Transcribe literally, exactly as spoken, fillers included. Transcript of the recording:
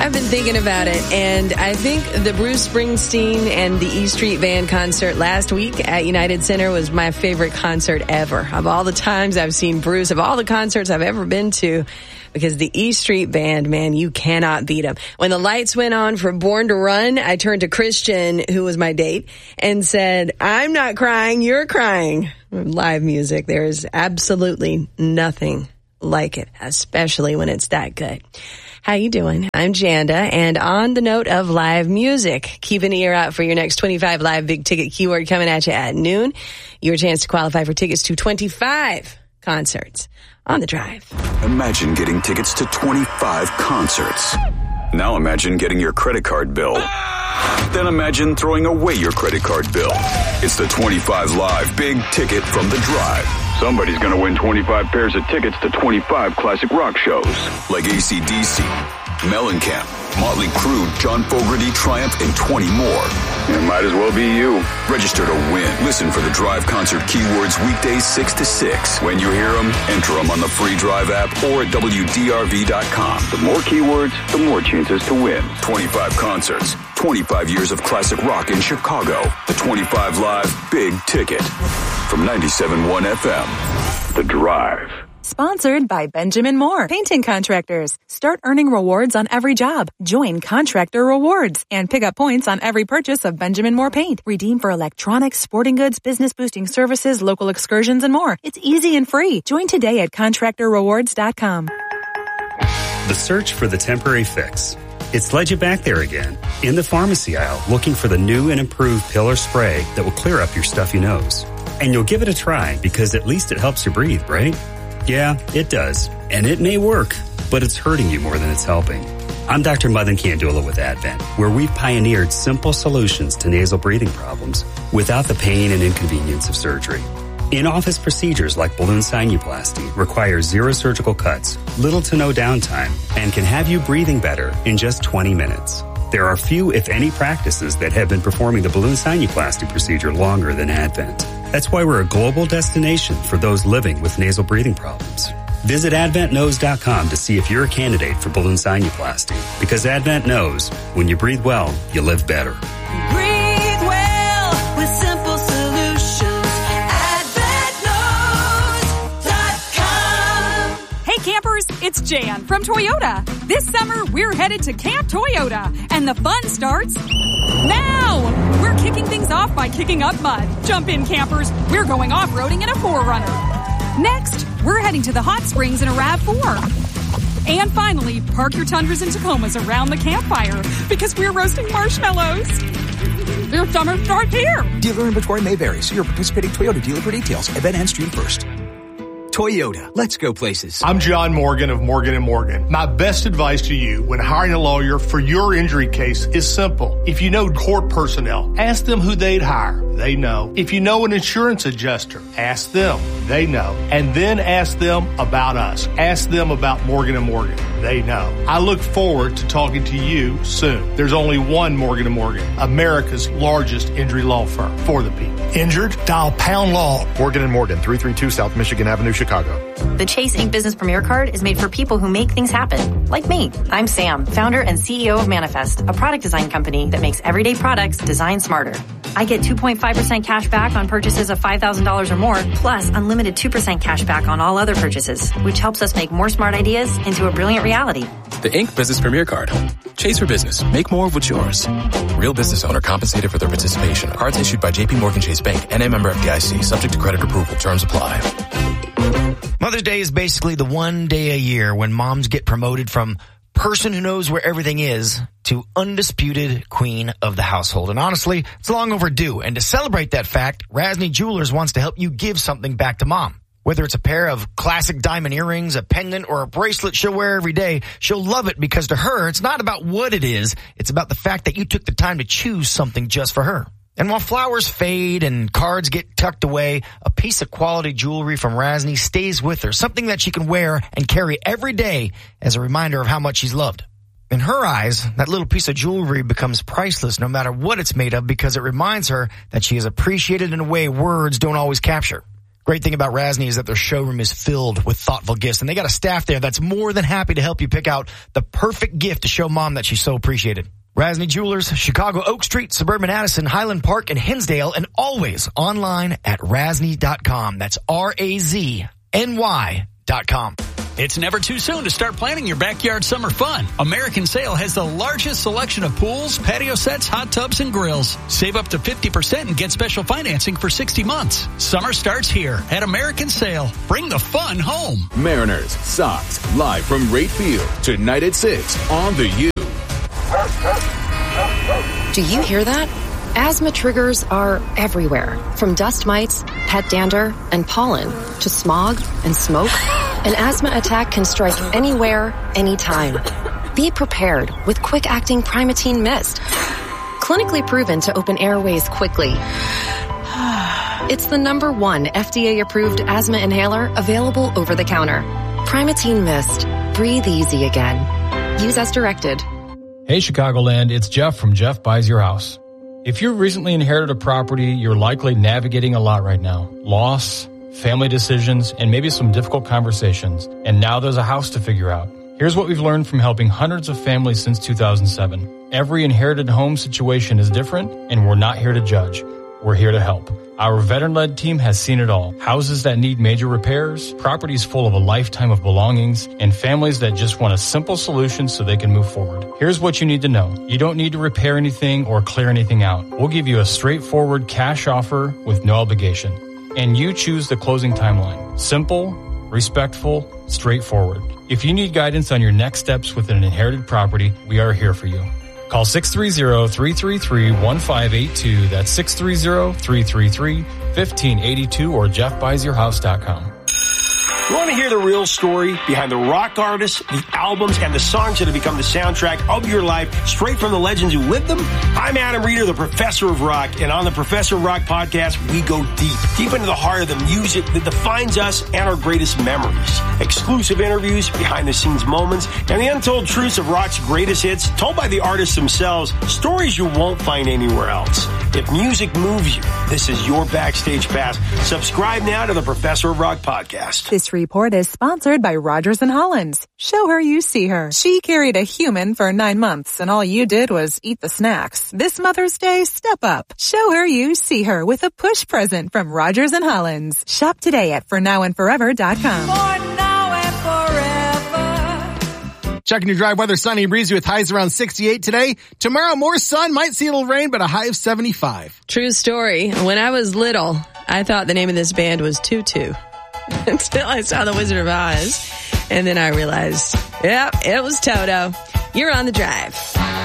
I've been thinking about it, and I think the Bruce Springsteen and the E Street Band concert last week at United Center was my favorite concert ever. Of all the times I've seen Bruce, of all the concerts I've ever been to, because the E Street Band, man, you cannot beat them. When the lights went on for Born to Run, I turned to Christian, who was my date, and said, I'm not crying, you're crying. Live music, there is absolutely nothing like it, especially when it's that good. How you doing? I'm Janda, and on the note of live music, keep an ear out for your next twenty-five live big ticket keyword coming at you at noon. Your chance to qualify for tickets to twenty-five concerts on the drive. Imagine getting tickets to twenty-five concerts. Now imagine getting your credit card bill. Then imagine throwing away your credit card bill. It's the twenty-five live big ticket from the drive. Somebody's going to win twenty-five pairs of tickets to twenty-five classic rock shows. Like A C D C, Mellencamp, Motley Crue, John Fogerty, Triumph, and twenty more. It might as well be you. Register to win. Listen for the Drive concert keywords weekdays six to six. When you hear them, enter them on the free Drive app or at W D R V dot com. The more keywords, the more chances to win. twenty-five concerts. twenty-five years of classic rock in Chicago. The twenty-five Live Big Ticket. From ninety-seven point one F M. The Drive. Sponsored by Benjamin Moore, painting contractors. Start earning rewards on every job. Join Contractor Rewards and pick up points on every purchase of Benjamin Moore paint. Redeem for electronics, sporting goods, business boosting services, local excursions, and more. It's easy and free. Join today at contractor rewards dot com. The search for the temporary fix. It's led you back there again, in the pharmacy aisle, looking for the new and improved Pillar Spray that will clear up your stuffy nose. And you'll give it a try because at least it helps you breathe, right? Yeah, it does. And it may work, but it's hurting you more than it's helping. I'm Doctor Madan Kandula with Advent, where we've pioneered simple solutions to nasal breathing problems without the pain and inconvenience of surgery. In-office procedures like balloon sinuplasty require zero surgical cuts, little to no downtime, and can have you breathing better in just twenty minutes. There are few, if any, practices that have been performing the balloon sinuplasty procedure longer than Advent. That's why we're a global destination for those living with nasal breathing problems. Visit advent nose dot com to see if you're a candidate for balloon sinuplasty. Because Advent knows when you breathe well, you live better. Breathe well with simple solutions. advent nose dot com. Hey campers, it's Jan from Toyota. This summer, we're headed to Camp Toyota, and the fun starts now. We're kicking things off by kicking up mud. Jump in, campers. We're going off-roading in a four runner. Next, we're heading to the hot springs in a RAV four. And finally, park your Tundras and Tacomas around the campfire because we're roasting marshmallows. Your summer starts here. Dealer inventory may vary. See your participating Toyota dealer for details. Event ends June first. Toyota. Let's go places. I'm John Morgan of Morgan and Morgan. My best advice to you when hiring a lawyer for your injury case is simple. If you know court personnel, ask them who they'd hire. They know. If you know an insurance adjuster, ask them. They know. And then ask them about us. Ask them about Morgan and Morgan. They know. I look forward to talking to you soon. There's only one Morgan and Morgan, America's largest injury law firm for the people. Injured? Dial Pound Law. Morgan and Morgan, three thirty-two South Michigan Avenue, Chicago. The Chase Incorporated. Business Premier Card is made for people who make things happen, like me. I'm Sam, founder and C E O of Manifest, a product design company that makes everyday products designed smarter. I get two point five percent cash back on purchases of five thousand dollars or more, plus unlimited two percent cash back on all other purchases, which helps us make more smart ideas into a brilliant reality. The Inc Business Premier Card. Chase for business. Make more of what's yours. Real business owner compensated for their participation. Cards issued by J P Morgan Chase Bank and a member F D I C. Subject to credit approval. Terms apply. Mother's Day is basically the one day a year when moms get promoted from person who knows where everything is to undisputed queen of the household. And honestly, it's long overdue. And to celebrate that fact, Rasny Jewelers wants to help you give something back to mom. Whether it's a pair of classic diamond earrings, a pendant, or a bracelet she'll wear every day, she'll love it because to her, it's not about what it is. It's about the fact that you took the time to choose something just for her. And while flowers fade and cards get tucked away, a piece of quality jewelry from Rasny stays with her, something that she can wear and carry every day as a reminder of how much she's loved. In her eyes, that little piece of jewelry becomes priceless no matter what it's made of because it reminds her that she is appreciated in a way words don't always capture. Great thing about Rasny is that their showroom is filled with thoughtful gifts, and they got a staff there that's more than happy to help you pick out the perfect gift to show mom that she's so appreciated. Rasny Jewelers, Chicago Oak Street, Suburban Addison, Highland Park, and Hinsdale, and always online at rasny dot com. That's R A Z N Y dot com. It's never too soon to start planning your backyard summer fun. American Sail has the largest selection of pools, patio sets, hot tubs, and grills. Save up to fifty percent and get special financing for sixty months. Summer starts here at American Sail. Bring the fun home. Mariners, Sox, live from Rate Field. Tonight at six on the U. Do you hear that? Asthma triggers are everywhere, from dust mites, pet dander, and pollen, to smog and smoke. An asthma attack can strike anywhere, anytime. Be prepared with quick-acting Primatene Mist. Clinically proven to open airways quickly. It's the number one F D A-approved asthma inhaler available over the counter. Primatene Mist. Breathe easy again. Use as directed. Hey, Chicagoland, it's Jeff from Jeff Buys Your House. If you recently inherited a property, you're likely navigating a lot right now. Loss, family decisions, and maybe some difficult conversations. And now there's a house to figure out. Here's what we've learned from helping hundreds of families since two thousand seven. Every inherited home situation is different, and we're not here to judge. We're here to help. Our veteran-led team has seen it all. Houses that need major repairs, properties full of a lifetime of belongings, and families that just want a simple solution so they can move forward. Here's what you need to know. You don't need to repair anything or clear anything out. We'll give you a straightforward cash offer with no obligation. And you choose the closing timeline. Simple, respectful, straightforward. If you need guidance on your next steps with an inherited property, we are here for you. Call six three zero, three three three, one five eight two. That's six three zero, three three three, one five eight two or jeff buys your house dot com. You want to hear the real story behind the rock artists, the albums, and the songs that have become the soundtrack of your life, straight from the legends who lived them? I'm Adam Reeder, the Professor of Rock, and on the Professor of Rock podcast, we go deep, deep into the heart of the music that defines us and our greatest memories. Exclusive interviews, behind-the-scenes moments, and the untold truths of rock's greatest hits, told by the artists themselves, stories you won't find anywhere else. If music moves you, this is your backstage pass. Subscribe now to the Professor of Rock podcast. This report is sponsored by Rogers and Hollins. Show her you see her. She carried a human for nine months and all you did was eat the snacks. This Mother's Day, step up. Show her you see her with a push present from Rogers and Hollins. Shop today at for now and forever dot com. For now and forever. Checking your drive weather, sunny and breezy with highs around sixty-eight today. Tomorrow, more sun, might see a little rain, but a high of seventy-five. True story. When I was little, I thought the name of this band was Tutu. Until I saw The Wizard of Oz. And then I realized, yep, it was Toto. You're on the drive.